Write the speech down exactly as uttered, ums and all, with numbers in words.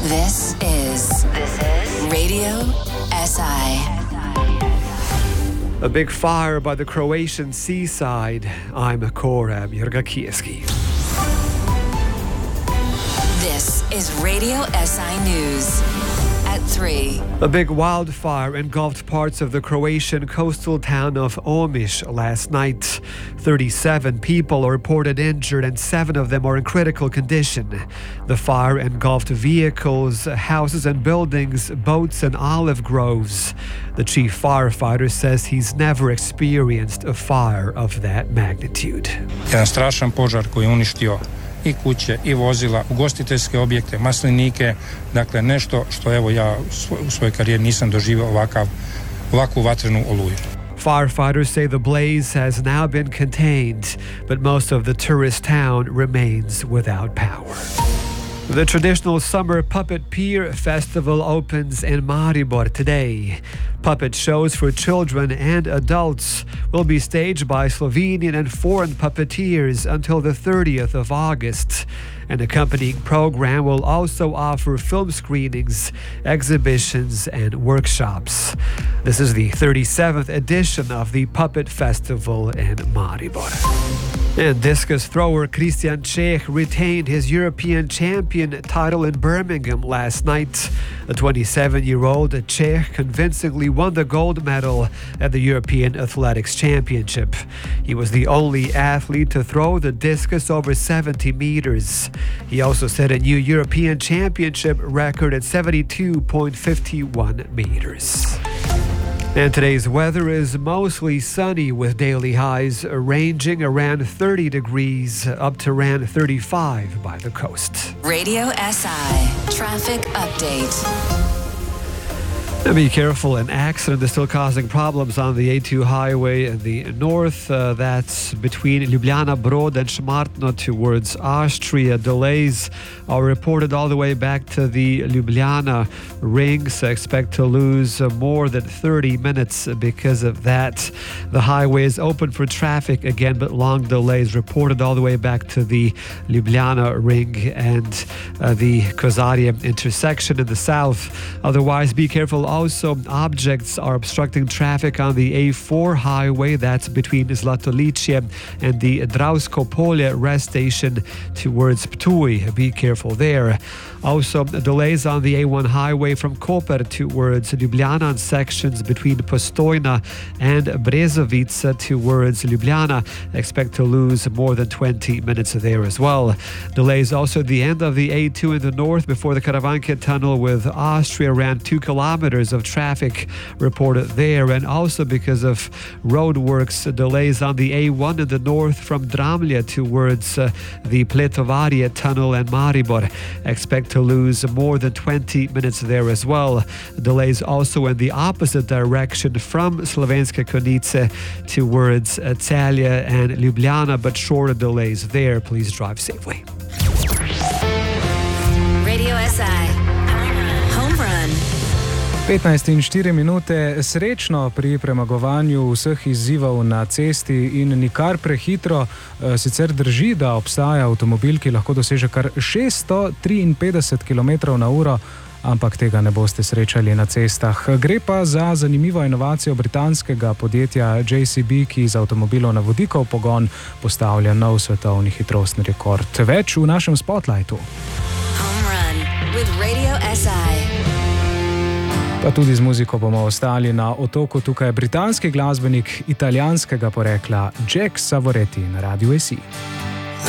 This is this is Radio S I. A big fire by the Croatian seaside. I'm Korab Jurgakieski. This is Radio S I News at three. A big wildfire engulfed parts of the Croatian coastal town of Omiš last night. thirty-seven people are reported injured and seven of them are in critical condition. The fire engulfed vehicles, houses and buildings, boats and olive groves. The chief firefighter says he's never experienced a fire of that magnitude. Jedan strašan požar koji je uništio i kuće, i vozila, ugostiteljske objekte, maslinike, dakle nešto što evo ja u svojoj karijeri nisam doživio ovakav, ovakvu vatrenu oluju. Firefighters say the blaze has now been contained, but most of the tourist town remains without power. The traditional summer Puppet Pier Festival opens in Maribor today. Puppet shows for children and adults will be staged by Slovenian and foreign puppeteers until the thirtieth of August. An accompanying program will also offer film screenings, exhibitions and workshops. This is the thirty-seventh edition of the Puppet Festival in Maribor. And discus thrower Christian Čeh retained his European champion title in Birmingham last night. The twenty-seven-year-old Čeh convincingly won the gold medal at the European Athletics Championship. He was the only athlete to throw the discus over seventy meters. He also set a new European Championship record at seventy-two point five one meters. And today's weather is mostly sunny with daily highs ranging around thirty degrees up to around thirty-five by the coast. Radio S I Traffic Update. Now be careful, an accident is still causing problems on the A two highway in the north. Uh, that's between Ljubljana Brod and Šmartno towards Austria. Delays are reported all the way back to the Ljubljana ring, so expect to lose uh, more than thirty minutes because of that. The highway is open for traffic again, but long delays reported all the way back to the Ljubljana ring and uh, the Kozarje intersection in the south. Otherwise, be careful. Also, objects are obstructing traffic on the A four highway. That's between Zlatoličje and the Dravsko Polje rest station towards Ptuj. Be careful there. Also, delays on the A one highway from Koper towards Ljubljana on sections between Postojna and Brezovica towards Ljubljana. Expect to lose more than twenty minutes there as well. Delays also at the end of the A two in the north before the Karavanke tunnel with Austria, around two kilometers of traffic reported there. And also because of road works, delays on the A one in the north from Dramlje towards uh, the Pletovarje tunnel and Maribor. Expect to lose more than twenty minutes there as well. Delays also in the opposite direction from Slovenske Konjice towards uh, Celje and Ljubljana, but shorter delays there. Please drive safely. Radio S I Home Run. petnajst in štiri minute. Srečno pri premagovanju vseh izzivov na cesti in nikar prehitro. Sicer drži, da obstaja avtomobil, ki lahko doseže kar šeststo triinpetdeset kilometrov na uro, ampak tega ne boste srečali na cestah. Gre pa za zanimivo inovacijo britanskega podjetja J C B, ki z avtomobilov na vodikov pogon postavlja nov svetovni hitrostni rekord. Več v našem spotlightu. Home Run with Radio S I. Pa tudi z muziko bomo ostali na otoku. Tukaj je britanski glasbenik italijanskega porekla Jack Savoretti na Radiu S I.